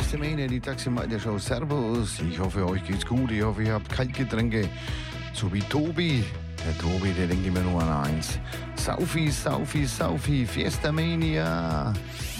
Fiesta Mania, die Taximeter-Show. Servus. Ich hoffe, euch geht's gut. Ich hoffe, ihr habt Kaltgetränke. So wie Tobi. Der Tobi, der denkt immer nur an eins. Saufi, Saufi, Saufi. Fiesta Mania.